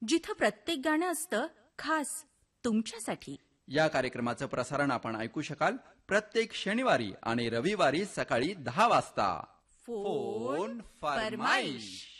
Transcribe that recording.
जिथं प्रत्येक गाणं असतं खास तुमच्यासाठी. या कार्यक्रमाचं प्रसारण आपण ऐकू शकाल प्रत्येक शनिवारी आणि रविवारी सकाळी 10 वाजता. फोन फरमाईश.